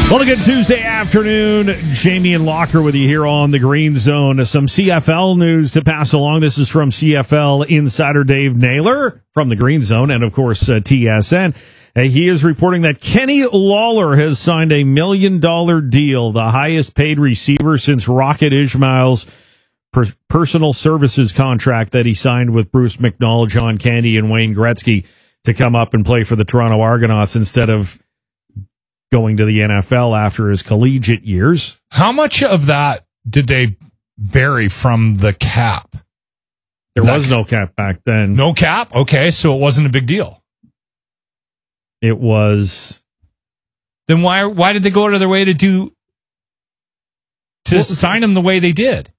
Well, a good Tuesday afternoon. Jamie and Locker with you here on the Green Zone. Some CFL news to pass along. This is from CFL insider Dave Naylor from the Green Zone and, of course, TSN. He is reporting that Kenny Lawler has signed a $1 million deal, the highest paid receiver since Rocket Ismail's personal services contract that he signed with Bruce McNall, John Candy, and Wayne Gretzky to come up and play for the Toronto Argonauts instead of going to the NFL after his collegiate years. How much of that did they bury from the cap? There was no cap back then. No cap? Okay, so it wasn't a big deal. It was. Then why did they go out of their way to sign him the way they did?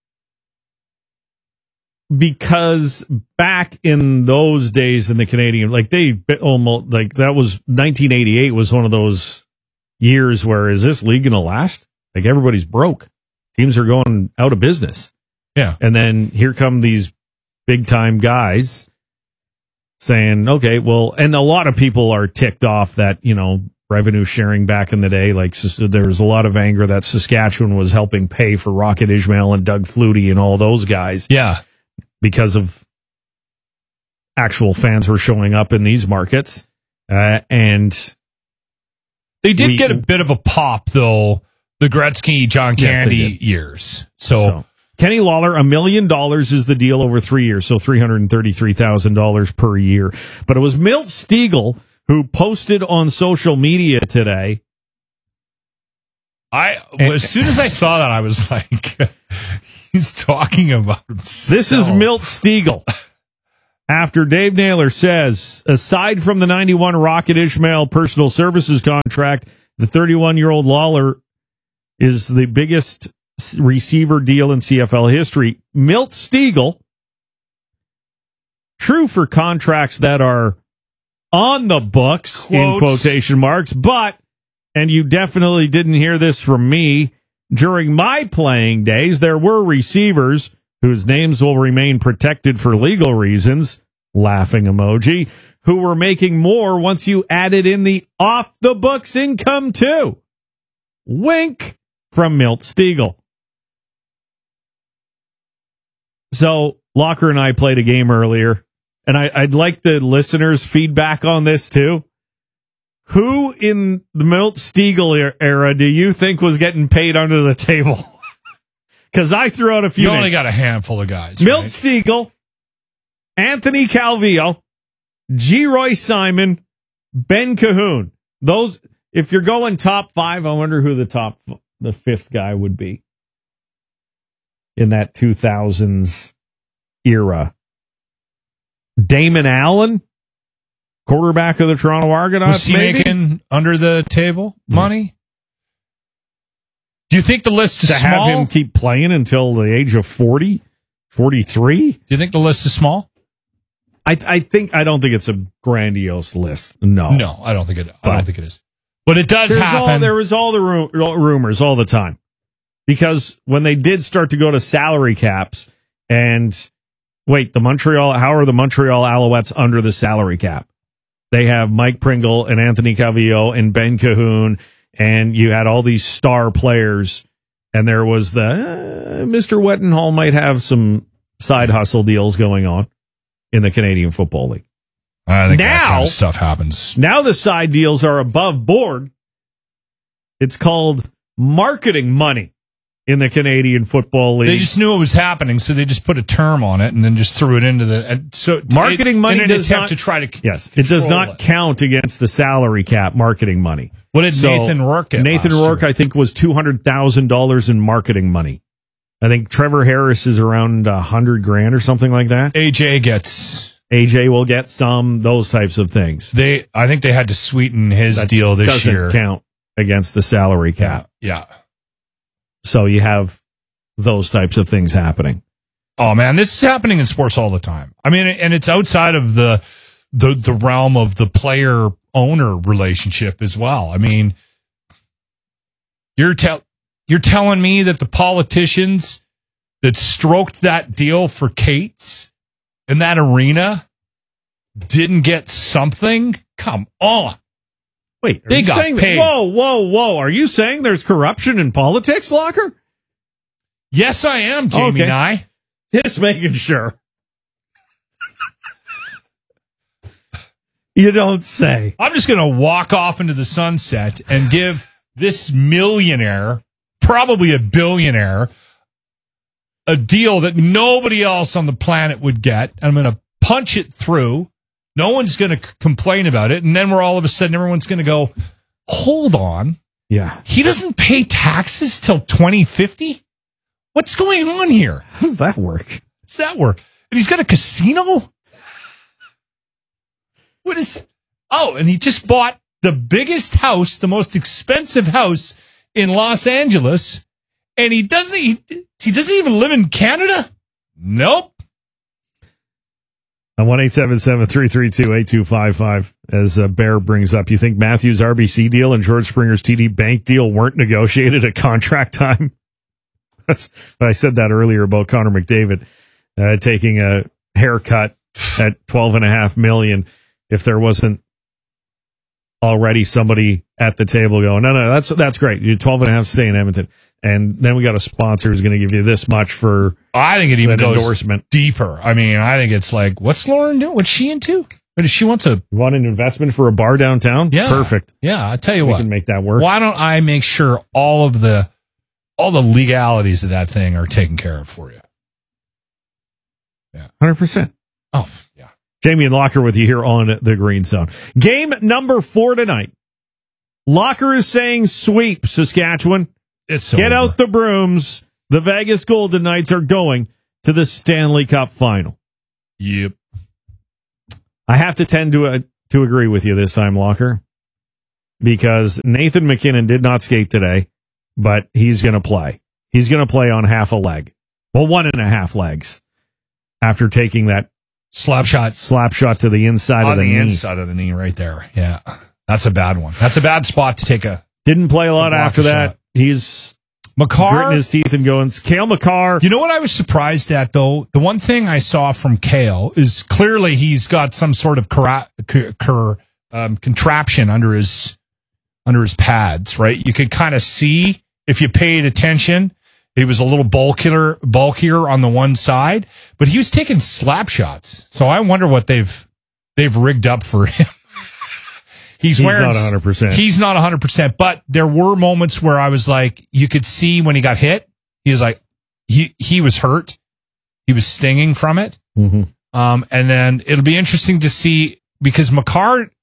Because back in those days in the Canadian, that was 1988 was one of those years where is this league going to last? Like everybody's broke. Teams are going out of business. Yeah. And then here come these big time guys saying, okay, well, and a lot of people are ticked off that, revenue sharing back in the day. Like there was a lot of anger that Saskatchewan was helping pay for Rocket Ismail and Doug Flutie and all those guys. Yeah. Because actual fans were showing up in these markets. And they did get a bit of a pop, though, the Gretzky, John Candy years. So Kenny Lawler, $1 million is the deal over 3 years, so $333,000 per year. But it was Milt Stegall who posted on social media today. As soon as I saw that, I was like, he's talking about himself. This is Milt Stegall. After Dave Naylor says, aside from the 91 Rocket Ismail personal services contract, the 31-year-old Lawler is the biggest receiver deal in CFL history. Milt Stegall, true for contracts that are on the books, quotes, in quotation marks, but, and you definitely didn't hear this from me, during my playing days, there were receivers whose names will remain protected for legal reasons, laughing emoji, who were making more once you added in the off-the-books income, too. Wink from Milt Stegall. So, Locker and I played a game earlier, and I'd like the listeners' feedback on this, too. Who in the Milt Stegall era do you think was getting paid under the table? Because I threw out a few. You only got a handful of guys. Milt Stegall, Anthony Calvillo, G. Roy Simon, Ben Cahoon. Those, if you're going top five, I wonder who the fifth guy would be in that 2000s era. Damon Allen, quarterback of the Toronto Argonauts. Was he making under the table money? Do you think the list is to small? Have him keep playing until the age of 40, 43? Do you think the list is small? I don't think it's a grandiose list. No, I don't think it. I don't think it is. But it does happen. There was all the rumors all the time, because when they did start to go to salary caps, and wait, how are the Montreal Alouettes under the salary cap? They have Mike Pringle and Anthony Calvillo and Ben Cahoon, and you had all these star players, and there was the Mr. Wettenhall might have some side hustle deals going on in the Canadian Football League. I think that kind of stuff happens. Now the side deals are above board. It's called marketing money in the Canadian Football League. They just knew it was happening, so they just put a term on it and then just threw it into the marketing money. In an attempt to try to it does not count against the salary cap. Marketing money. What did Nathan Rourke get? Nathan Rourke, I think, was $200,000 in marketing money. I think Trevor Harris is around $100,000 or something like that. AJ will get some, those types of things. I think they had to sweeten his deal this year. Doesn't count against the salary cap. Yeah. So you have those types of things happening. Oh man, this is happening in sports all the time. I mean, and it's outside of the realm of the player owner relationship as well. I mean, you're telling me that the politicians that stroked that deal for Cates in that arena didn't get something? Come on. Wait, They got paid. Whoa. Are you saying there's corruption in politics, Locker? Yes, I am, Jamie Nye. Just making sure. You don't say. I'm just going to walk off into the sunset and give this millionaire, probably a billionaire, a deal that nobody else on the planet would get. I'm going to punch it through. No one's going to complain about it. And then we're all of a sudden, everyone's going to go, hold on. Yeah. He doesn't pay taxes till 2050? What's going on here? How does that work? How does that work? And he's got a casino? What is... Oh, and he just bought the biggest house, the most expensive house in Los Angeles, and he doesn't even live in Canada? Nope. On 1-877-332-8255, as Bear brings up, you think Matthews' RBC deal and George Springer's TD Bank deal weren't negotiated at contract time? But I said that earlier about Connor McDavid taking a haircut at $12.5 million. If there wasn't already somebody at the table going, no, that's great. You're 12.5, stay in Edmonton. And then we got a sponsor who's going to give you this much for I think it even goes endorsement. Deeper. I mean, I think it's like, what's Lauren doing? What's she into? Or does she want to... You want an investment for a bar downtown? Yeah. Perfect. Yeah, I tell you we what. We can make that work. Why don't I make sure all the legalities of that thing are taken care of for you? Yeah. 100%. Oh, yeah. Jamie and Locker with you here on the Green Zone. Game number 4 tonight. Locker is saying sweep, Saskatchewan. Get out the brooms. The Vegas Golden Knights are going to the Stanley Cup final. Yep. I have to tend to agree with you this time, Locker, because Nathan McKinnon did not skate today, but he's going to play. He's going to play on half a leg. Well, 1.5 legs after taking that slap shot to the inside of the knee. Inside of the knee right there. Yeah. That's a bad one. That's a bad spot to take a... Didn't play a lot after that. Shot. He's gritting his teeth and going, Cale Makar. You know what I was surprised at, though? The one thing I saw from Cale is clearly he's got some sort of contraption under his pads, right? You could kind of see, if you paid attention, he was a little bulkier on the one side, but he was taking slap shots. So I wonder what they've rigged up for him. He's not 100%. He's not 100%, but there were moments where I was like, you could see when he got hit, he was like, he was hurt. He was stinging from it. Mm-hmm. And then it'll be interesting to see, because Makar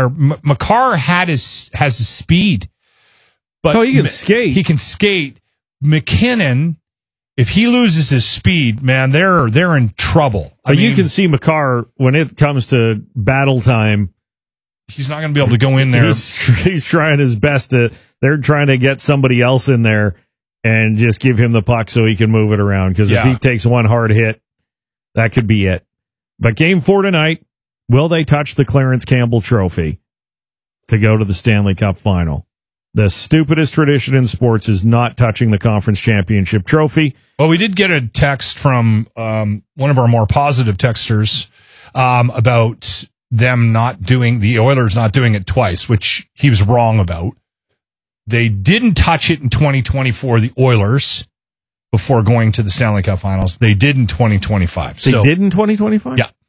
has his speed, but he can skate. He can skate. McKinnon, if he loses his speed, man, they're in trouble. But you can see Makar when it comes to battle time. He's not going to be able to go in there. He's trying his best they're trying to get somebody else in there and just give him the puck so he can move it around. Because if he takes one hard hit, that could be it. But game 4 tonight, will they touch the Clarence Campbell Trophy to go to the Stanley Cup final? The stupidest tradition in sports is not touching the conference championship trophy. Well, we did get a text from one of our more positive texters about the Oilers not doing it twice, which he was wrong about. They didn't touch it in 2024, the Oilers, before going to the Stanley Cup Finals. They did in 2025. They did in 2025? Yeah.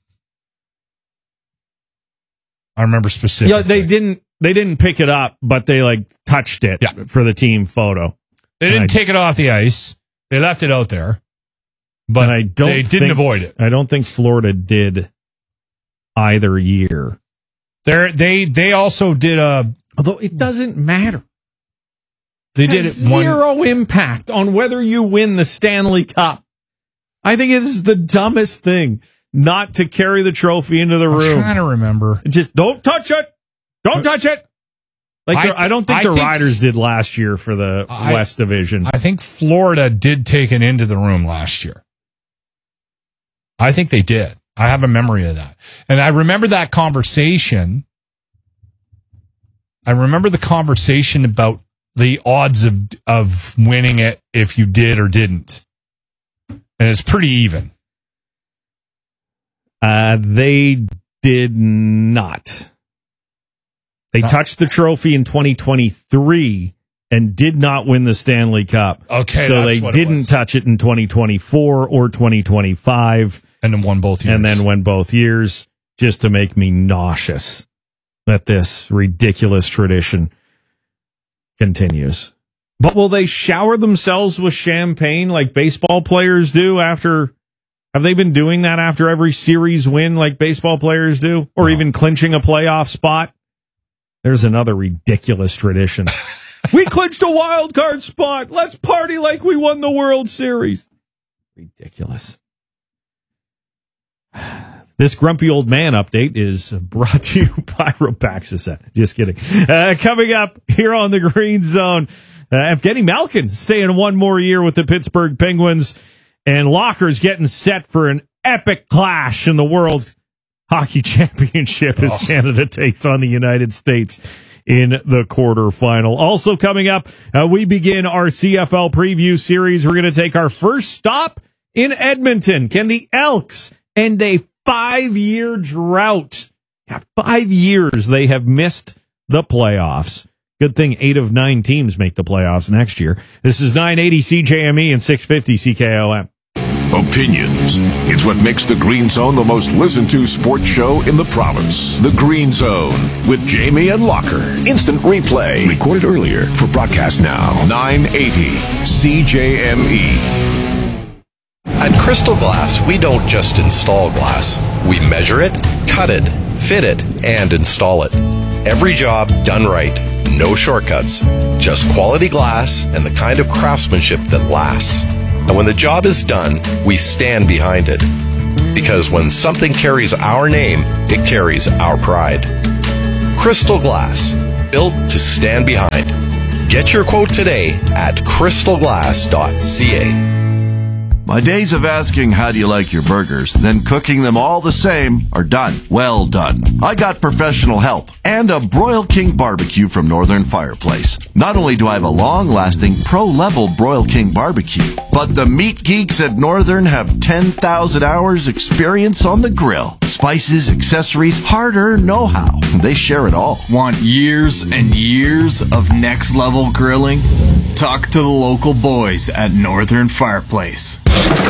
I remember specifically. Yeah, they didn't pick it up, but they touched it for the team photo. They didn't take it off the ice. They left it out there. But they didn't avoid it. I don't think Florida did either year. They also did although it doesn't matter. They did it zero impact on whether you win the Stanley Cup. I think it is the dumbest thing not to carry the trophy into the room. I'm trying to remember. Just don't touch it. Don't touch it. I don't think the Riders did last year for the West Division. I think Florida did take it into the room last year. I think they did. I have a memory of that. And I remember that conversation. I remember the conversation about the odds of winning it if you did or didn't. And it's pretty even. They did not. They touched the trophy in 2023 and did not win the Stanley Cup. Okay, so that's they didn't touch it in 2024 or 2025. And then won both years. And then won both years, just to make me nauseous that this ridiculous tradition continues. But will they shower themselves with champagne like baseball players do after? Have they been doing that after every series win like baseball players do? Or even clinching a playoff spot? There's another ridiculous tradition. We clinched a wild card spot. Let's party like we won the World Series. Ridiculous. This grumpy old man update is brought to you by Robaxacet. Just kidding. Coming up here on the Green Zone, Evgeny Malkin staying one more year with the Pittsburgh Penguins, and Locker's getting set for an epic clash in the World Hockey Championship as Canada takes on the United States in the quarterfinal. Also coming up, we begin our CFL preview series. We're going to take our first stop in Edmonton. Can the Elks end a 5-year drought? 5 years they have missed the playoffs. Good thing 8 of 9 teams make the playoffs next year. This is 980 CJME and 650 CKOM. Opinions. It's what makes the Green Zone the most listened to sports show in the province. The Green Zone with Jamie and Locker. Instant replay. Recorded earlier for broadcast now. 980 CJME. At Crystal Glass, we don't just install glass. We measure it, cut it, fit it, and install it. Every job done right. No shortcuts. Just quality glass and the kind of craftsmanship that lasts. And when the job is done, we stand behind it. Because when something carries our name, it carries our pride. Crystal Glass, built to stand behind. Get your quote today at crystalglass.ca. My days of asking how do you like your burgers, then cooking them all the same are done. Well done. I got professional help and a Broil King barbecue from Northern Fireplace. Not only do I have a long-lasting pro-level Broil King barbecue, but the meat geeks at Northern have 10,000 hours experience on the grill. Spices, accessories, hard-earned know-how. They share it all. Want years and years of next-level grilling? Talk to the local boys at Northern Fireplace.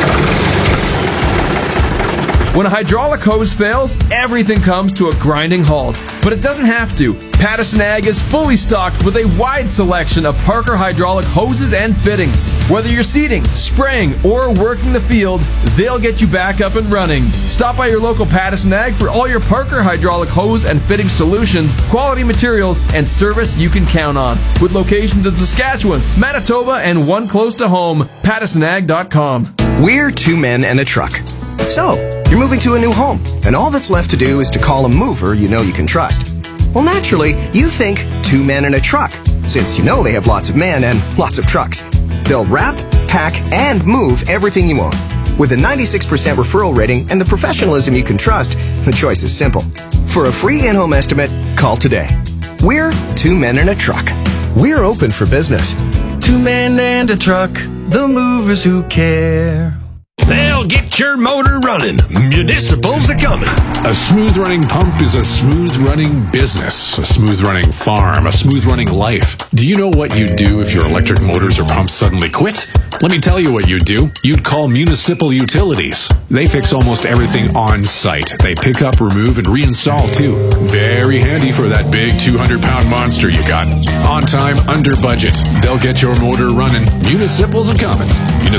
When a hydraulic hose fails, everything comes to a grinding halt. But it doesn't have to. Patterson Ag is fully stocked with a wide selection of Parker hydraulic hoses and fittings. Whether you're seeding, spraying, or working the field, they'll get you back up and running. Stop by your local Patterson Ag for all your Parker hydraulic hose and fitting solutions, quality materials, and service you can count on. With locations in Saskatchewan, Manitoba, and one close to home, PattersonAg.com. We're 2 men and a truck. So, you're moving to a new home, and all that's left to do is to call a mover you know you can trust. Well, naturally, you think 2 men and a truck, since you know they have lots of men and lots of trucks. They'll wrap, pack, and move everything you own. With a 96% referral rating and the professionalism you can trust, the choice is simple. For a free in-home estimate, call today. We're 2 men and a truck. We're open for business. 2 men and a truck, the movers who care. They'll get your motor running. Municipals are coming. A smooth-running pump is a smooth-running business, a smooth-running farm, a smooth-running life. Do you know what you'd do if your electric motors or pumps suddenly quit? Let me tell you what you'd do. You'd call Municipal Utilities. They fix almost everything on site. They pick up, remove, and reinstall, too. Very handy for that big 200-pound monster you got. On time, under budget. They'll get your motor running. Municipals are coming.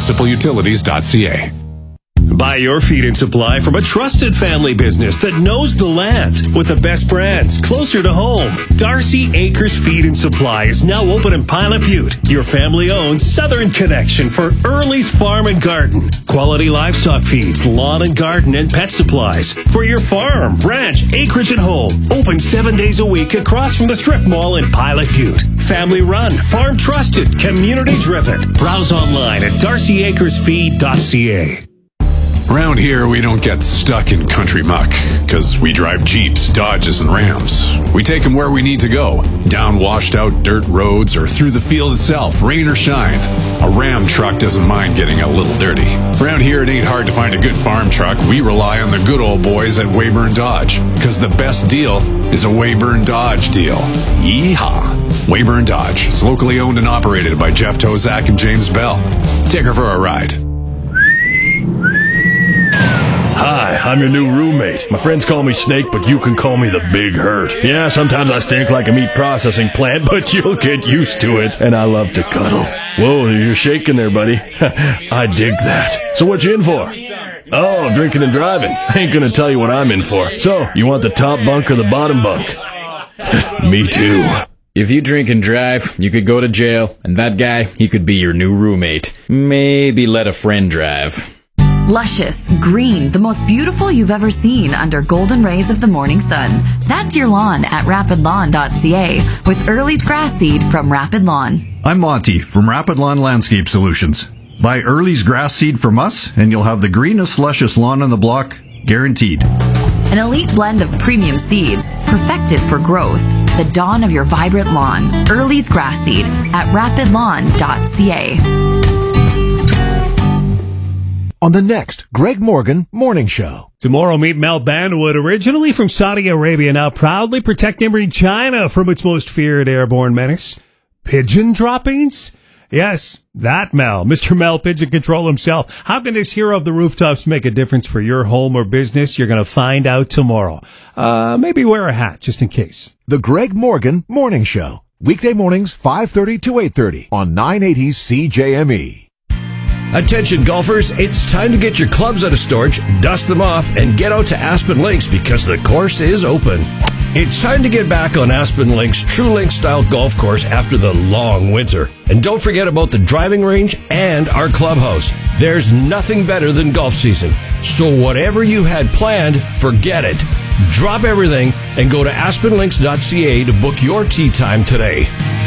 MunicipalUtilities.ca. Buy your feed and supply from a trusted family business that knows the land with the best brands closer to home. Darcy Acres Feed and Supply is now open in Pilot Butte, your family-owned southern connection for Early's Farm and Garden. Quality livestock feeds, lawn and garden, and pet supplies for your farm, ranch, acreage, and home. Open 7 days a week across from the Strip Mall in Pilot Butte. Family run, farm trusted, community driven. Browse online at darcyacresfeed.ca. Around here, we don't get stuck in country muck, because we drive Jeeps, Dodges, and Rams. We take them where we need to go, down washed-out dirt roads or through the field itself, rain or shine. A Ram truck doesn't mind getting a little dirty. Around here, it ain't hard to find a good farm truck. We rely on the good old boys at Weyburn Dodge, because the best deal is a Weyburn Dodge deal. Yeehaw! Weyburn Dodge is locally owned and operated by Jeff Tozak and James Bell. Take her for a ride. Hi, I'm your new roommate. My friends call me Snake, but you can call me the Big Hurt. Yeah, sometimes I stink like a meat processing plant, but you'll get used to it. And I love to cuddle. Whoa, you're shaking there, buddy. I dig that. So what you in for? Oh, drinking and driving. I ain't gonna tell you what I'm in for. So, you want the top bunk or the bottom bunk? Me too. If you drink and drive, you could go to jail, and that guy, he could be your new roommate. Maybe let a friend drive. Luscious, green, the most beautiful you've ever seen under golden rays of the morning sun. That's your lawn at rapidlawn.ca with Early's grass seed from Rapid Lawn. I'm Monty from Rapid Lawn Landscape Solutions. Buy Early's grass seed from us and you'll have the greenest, luscious lawn on the block, guaranteed. An elite blend of premium seeds, perfected for growth. The dawn of your vibrant lawn. Early's grass seed at rapidlawn.ca. On the next Greg Morgan Morning Show. Tomorrow, meet Mel Banwood, originally from Saudi Arabia, now proudly protecting China from its most feared airborne menace, pigeon droppings. Yes, that Mel, Mr. Mel Pigeon Control himself. How can this hero of the rooftops make a difference for your home or business? You're going to find out tomorrow. Maybe wear a hat just in case. The Greg Morgan Morning Show. Weekday mornings, 5:30 to 8:30 on 980 CJME. Attention golfers, it's time to get your clubs out of storage, dust them off, and get out to Aspen Links because the course is open. It's time to get back on Aspen Links' True Link style golf course after the long winter. And don't forget about the driving range and our clubhouse. There's nothing better than golf season. So whatever you had planned, forget it. Drop everything and go to aspenlinks.ca to book your tee time today.